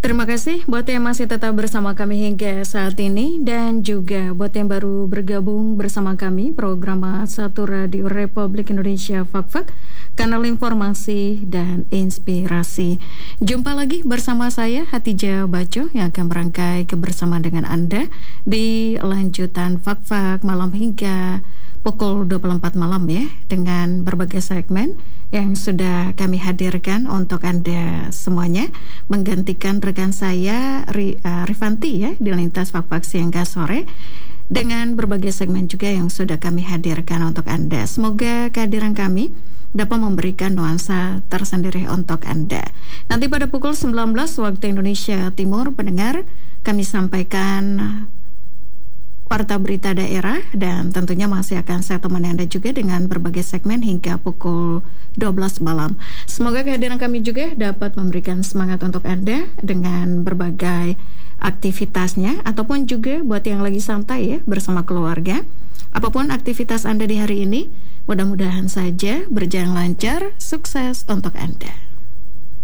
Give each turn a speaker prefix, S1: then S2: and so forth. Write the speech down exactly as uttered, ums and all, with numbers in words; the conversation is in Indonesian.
S1: Terima kasih buat yang masih tetap bersama kami hingga saat ini dan juga buat yang baru bergabung bersama kami program satu Radio Republik Indonesia Fak-Fak, kanal informasi dan inspirasi. Jumpa lagi bersama saya Hatijah Baco yang akan merangkai kebersamaan dengan Anda di lanjutan Fak-Fak malam hingga pukul dua puluh empat malam ya, dengan berbagai segmen yang sudah kami hadirkan untuk Anda semuanya, menggantikan rekan saya Ri, uh, Rifanti ya di lintas Fak-Fak siang ke sore, dengan berbagai segmen juga yang sudah kami hadirkan untuk Anda. Semoga kehadiran kami dapat memberikan nuansa tersendiri untuk Anda. Nanti pada pukul sembilan belas waktu Indonesia Timur, pendengar, kami sampaikan Warta Berita Daerah dan tentunya masih akan saya temani Anda juga dengan berbagai segmen hingga pukul dua belas malam. Semoga kehadiran kami juga dapat memberikan semangat untuk Anda dengan berbagai aktivitasnya, ataupun juga buat yang lagi santai ya bersama keluarga. Apapun aktivitas Anda di hari ini, mudah-mudahan saja berjalan lancar, sukses untuk Anda.